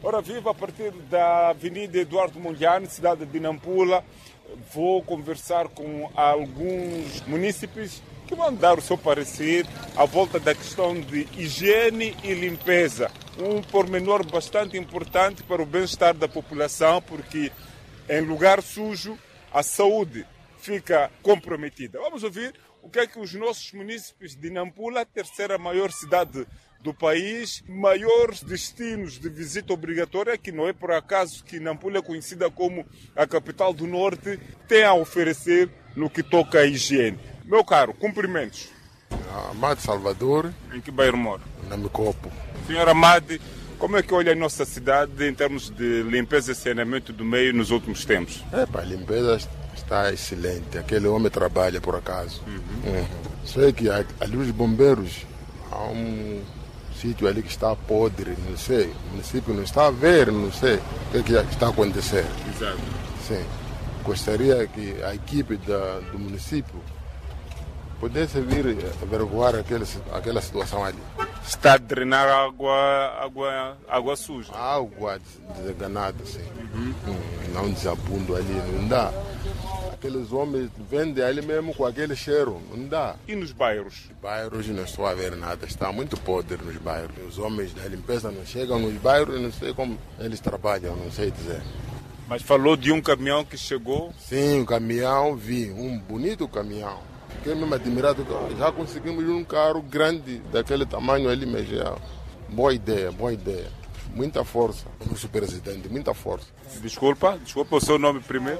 Ora viva, a partir da Avenida Eduardo Mondlane, cidade de Nampula, vou conversar com alguns munícipes que vão dar o seu parecer à volta da questão de higiene e limpeza. Um pormenor bastante importante para o bem-estar da população, porque em lugar sujo a saúde fica comprometida. Vamos ouvir o que é que os nossos munícipes de Nampula, terceira maior cidade do país, maiores destinos de visita obrigatória, que não é por acaso que Nampula é conhecida como a capital do Norte, tem a oferecer no que toca à higiene. Meu caro, cumprimentos. Amade Salvador. Em que bairro mora? Na Micopo. Senhor Amade, como é que olha a nossa cidade em termos de limpeza e saneamento do meio nos últimos tempos? A limpeza está excelente. Aquele homem trabalha por acaso. Sei que ali os bombeiros, há um sítio ali que está podre, não sei. O município não está a ver, não sei o que está a acontecer. Exato. Sim. Gostaria que a equipe do município pudesse vir averiguar aquela situação ali. Está a drenar água suja? Água desenganada, sim. Não desabundo ali, não dá. Aqueles homens vendem ali mesmo com aquele cheiro, não dá. E nos bairros? Nos bairros não estou a ver nada, está muito podre nos bairros. Os homens da limpeza não chegam nos bairros, não sei como eles trabalham, não sei dizer. Mas falou de um caminhão que chegou? Sim, um caminhão, vi, um bonito caminhão. Fiquei mesmo admirado, já conseguimos um carro grande daquele tamanho ali, mas já. Boa ideia, boa ideia. Muita força, nosso presidente, muita força. Desculpa o seu nome primeiro.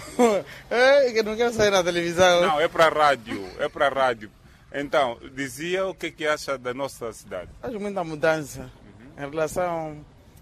Eu não quero sair na televisão. Não, é para a rádio. Então, dizia o que acha da nossa cidade? Acho muita mudança em relação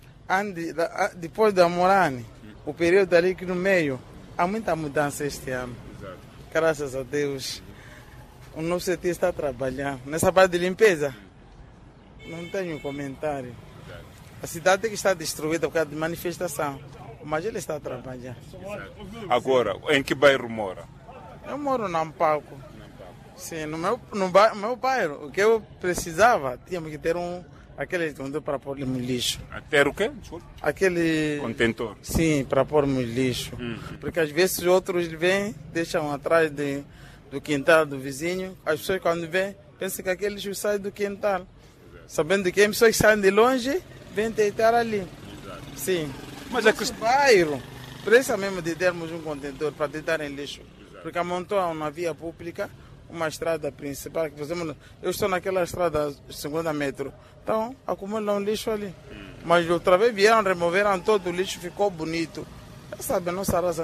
depois da Morane, o período ali que no meio, há muita mudança este ano. Exato. Graças a Deus. O nosso CT está trabalhando. Nessa parte de limpeza, não tenho comentário. A cidade que está destruída por causa de manifestação, mas ele está a trabalhar. Agora, em que bairro mora? Eu moro na Nampalco. Sim, no meu bairro, o que eu precisava, tínhamos que ter aquele contentor para pôr no lixo. Ter o quê? Desculpa. Aquele contentor? Sim, para pôr no lixo. Porque às vezes outros vêm, deixam atrás do quintal do vizinho. As pessoas quando vêm, pensam que aquele lixo sai do quintal. Sabendo que as pessoas saem de longe, vêm deitar ali. Exato. Sim. Mas é que o bairro precisa mesmo de termos um contentor para deitar em lixo. Exato. Porque montou uma via pública, uma estrada principal, que fazemos, eu estou naquela estrada 50 metros, então acumulam lixo ali. Mas outra vez vieram, removeram todo o lixo, ficou bonito. Já sabe, a nossa raça